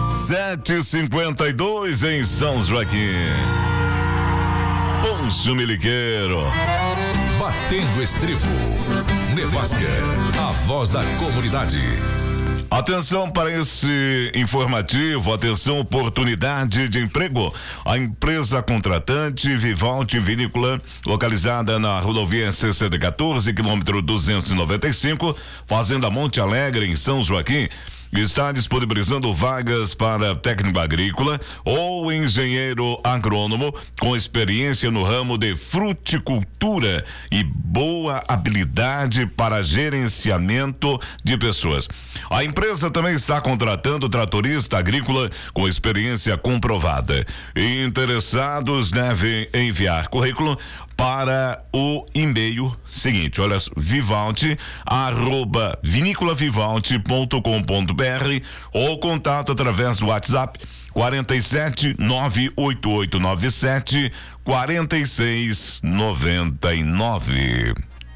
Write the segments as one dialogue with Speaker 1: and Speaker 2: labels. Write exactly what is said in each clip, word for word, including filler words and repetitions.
Speaker 1: sete e cinquenta e dois em São Joaquim. Pôncio Miliqueiro.
Speaker 2: Batendo Estrivo. Nevasca, a voz da comunidade.
Speaker 1: Atenção para esse informativo, atenção, oportunidade de emprego. A empresa contratante Vivaldi Vinícola, localizada na rodovia C C D quatorze, quilômetro duzentos e noventa e cinco, Fazenda Monte Alegre, em São Joaquim, está disponibilizando vagas para técnico agrícola ou engenheiro agrônomo com experiência no ramo de fruticultura e boa habilidade para gerenciamento de pessoas. A empresa também está contratando tratorista agrícola com experiência comprovada. Interessados devem enviar currículo para o e-mail seguinte, olha, vivaldi arroba viniculavivaldi ponto com ponto br ou contato através do WhatsApp quarenta e sete, nove oito oito nove sete, quarenta e seis noventa e nove.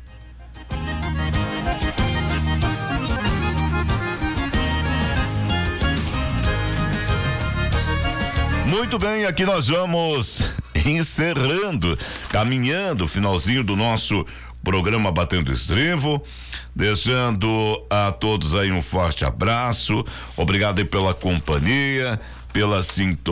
Speaker 1: Muito bem, aqui nós vamos encerrando, caminhando, finalzinho do nosso programa Batendo Estrivo, deixando a todos aí um forte abraço, obrigado aí pela companhia, pela sintonia.